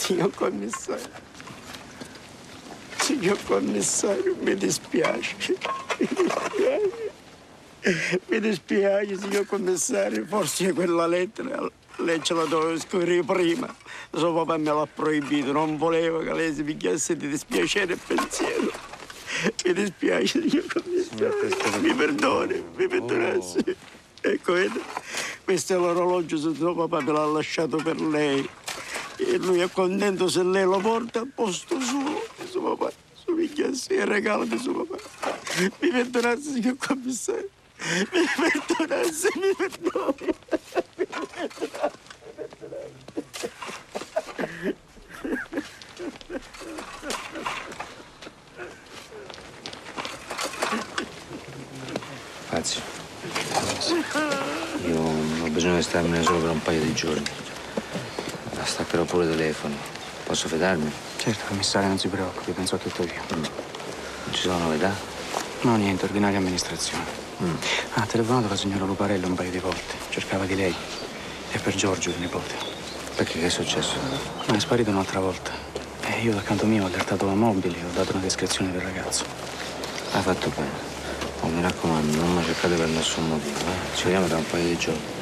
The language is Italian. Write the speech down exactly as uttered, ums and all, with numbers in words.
Signor commissario, signor commissario, mi dispiace, mi dispiace, mi dispiace, signor commissario, forse quella lettera lei ce la doveva scrivere prima, suo papà me l'ha proibito, non voleva che lei si picchiasse di dispiacere e pensiero. Mi dispiace, signor commissario, signor mi perdoni, mi perdonassi. Oh. Ecco, vede, questo è l'orologio se suo papà me l'ha lasciato per lei. E lui è contento se lei lo porta a posto suo, suo papà, suo picchiassi, il regalo di suo papà. Mi perdonassi, signor commissario, mi perdonassi, mi perdoni. Mi perdonassi, mi perdonassi. Fazio, io ho bisogno di starmene solo per un paio di giorni. La staccherò pure il telefono. Posso fidarmi? Certo, commissario, non si preoccupi, penso a tutto io. Mm. Non ci sono novità? No, niente, ordinaria amministrazione. Mm. Ha telefonato la signora Luparello un paio di volte. Cercava di lei. E per Giorgio, il nipote. Perché? Che è successo? Ma è sparito un'altra volta. E io, dal canto mio, ho allertato la mobile e ho dato una descrizione del ragazzo. Hai fatto bene. Oh, mi raccomando, non mi cercate per nessun motivo, eh? Ci vediamo tra un paio di giorni.